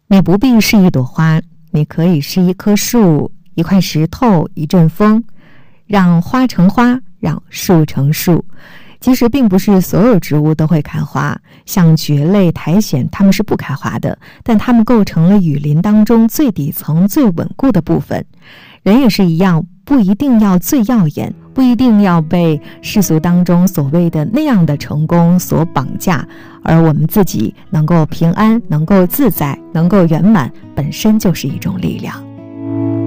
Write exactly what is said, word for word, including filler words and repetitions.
你不必是一朵花，你可以是一棵树，一块石头，一阵风，让花成花，让树成树。其实并不是所有植物都会开花，像蕨类、苔藓，它们是不开花的，但它们构成了雨林当中最底层、最稳固的部分。人也是一样，不一定要最耀眼，不一定要被世俗当中所谓的那样的成功所绑架，而我们自己能够平安，能够自在，能够圆满，本身就是一种力量。